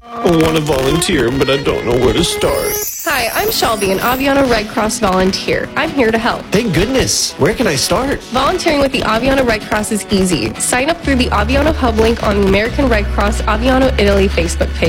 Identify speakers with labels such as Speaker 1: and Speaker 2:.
Speaker 1: I want to volunteer, but I don't know where to start.
Speaker 2: Hi, I'm Shelby, an Aviano Red Cross volunteer. I'm here to help.
Speaker 3: Thank goodness. Where can I start?
Speaker 2: Volunteering with the Aviano Red Cross is easy. Sign up through the Aviano Hub link on the American Red Cross Aviano Italy Facebook page.